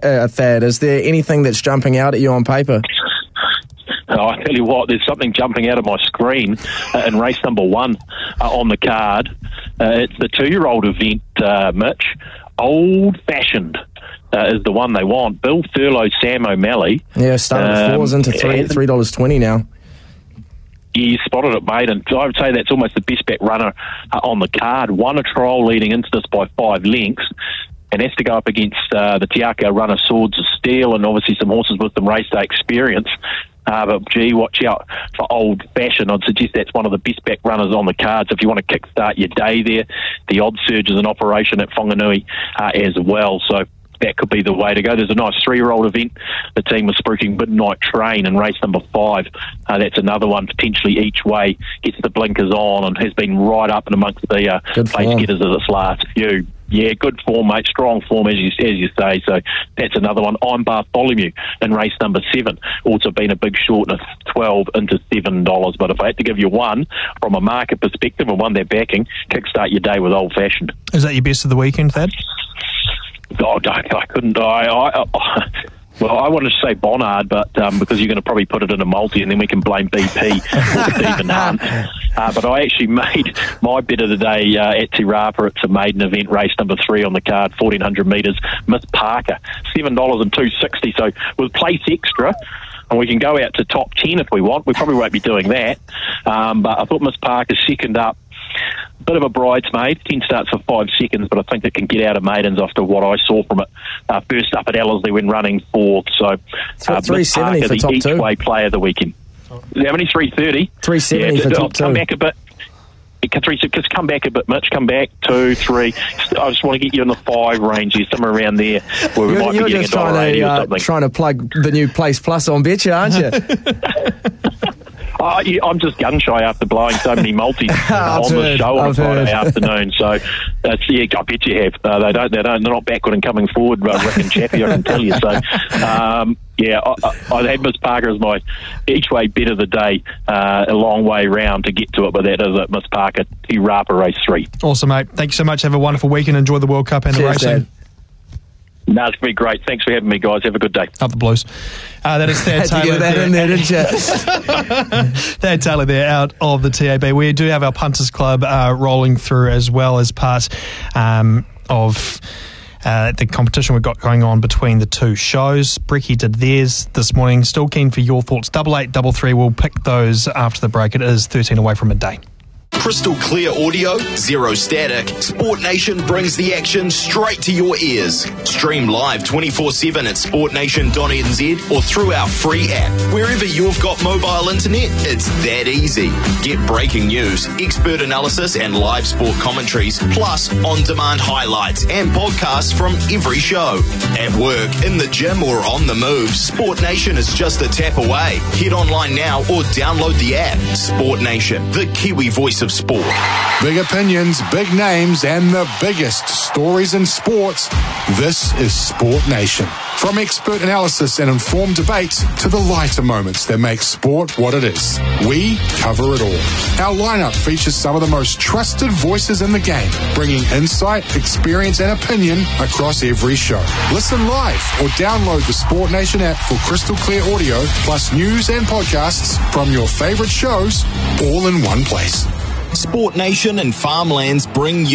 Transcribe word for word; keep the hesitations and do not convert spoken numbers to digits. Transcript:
uh, Thad? Is there anything that's jumping out at you on paper? Oh, I tell you what, there's something jumping out of my screen uh, in race number one uh, on the card. Uh, it's the two-year-old event, uh, Mitch. Old Fashioned uh, is the one they want. Bill Thurlow, Sam O'Malley. Yeah, started at um, fours into three, three dollars twenty now. He spotted it, mate, and I would say that's almost the best bet runner uh, on the card. Won a trial leading into this by five lengths, and has to go up against uh, the Tiako runner Swords of Steel, and obviously some horses with some race day experience. Uh, but, gee, watch out for Old Fashioned. I'd suggest that's one of the best back runners on the cards if you want to kickstart your day there. The Odd Surge is in operation at Whanganui uh, as well, so that could be the way to go. There's a nice three-year-old event. The team was spruiking Midnight Train in race number five. Uh, that's another one potentially each way. Gets the blinkers on and has been right up and amongst the uh, place getters of its last few. Yeah, good form, mate. Strong form, as you as you say. So that's another one. I'm Bartholomew in race number seven. Also been a big short of twelve into seven dollars. But if I had to give you one from a market perspective and one they're backing, kickstart your day with Old Fashioned. Is that your best of the weekend, Thad? Oh, I, I couldn't. I, I, I well, I wanted to say Bonnard, but um, because you're going to probably put it in a multi, and then we can blame B P or Stephen Hunt. Uh, but I actually made my bit of the day uh, at Te Rapa. It's a maiden event, race number three on the card, fourteen hundred metres. Miss Parker, seven dollars and two sixty. So with place extra, and we can go out to top ten if we want. We probably won't be doing that. Um, but I thought Miss Parker's second up. Bit of a bridesmaid, ten starts for five seconds, but I think it can get out of maidens after what I saw from it. Uh, first up at Ellerslie when running fourth, so uh, three seventy Parker, for top the two. each-way player of the weekend. How many? three thirty? three seventy yeah, for top come two. Back a bit. Three, just come back a bit, Mitch. Come back, two, three. I just want to get you in the five range here, somewhere around there, where we you're, might you're be getting just a dollar eighty to, or uh, something. trying to plug the new Place Plus on Betcha, aren't you? Uh, yeah, I'm just gun shy after blowing so many multis on the heard, show on I've a Friday heard. afternoon. So, that's, yeah, I bet you have. Uh, they don't. They don't. They're not backward and coming forward, uh, Rick and Chappie. I can tell you. So, um, yeah, I, I, I had Miss Parker as my each way bet of the day, uh, a long way round to get to it, but that is it. Miss Parker, Te Rapa race three. Awesome, mate. Thank you so much. Have a wonderful weekend. Enjoy the World Cup and Cheers, the racing. Dad. No, it's been great. Thanks for having me, guys. Have a good day. Up the Blues. Uh, that is Thad Had to Taylor get that there. in there, didn't you? Thad Taylor there, out of the T A B. We do have our Punters Club uh, rolling through as well as part um, of uh, the competition we've got going on between the two shows. Brecky did theirs this morning. Still keen for your thoughts. Double eight, double three. We'll pick those after the break. It is thirteen away from midday. Crystal clear audio, zero static. Sport Nation brings the action straight to your ears. Stream live twenty-four seven at sport nation dot n z or through our free app. Wherever you've got mobile internet, it's that easy. Get breaking news, expert analysis and live sport commentaries, plus on-demand highlights and podcasts from every show. At work, in the gym or on the move, Sport Nation is just a tap away. Head online now or download the app. Sport Nation, the Kiwi voice of sport. Big opinions, big names, and the biggest stories in sports. This is Sport Nation. From expert analysis and informed debates to the lighter moments that make sport what it is, we cover it all. Our lineup features some of the most trusted voices in the game, bringing insight, experience, and opinion across every show. Listen live or download the Sport Nation app for crystal clear audio, plus news and podcasts from your favorite shows, all in one place. Sport Nation and Farmlands bring you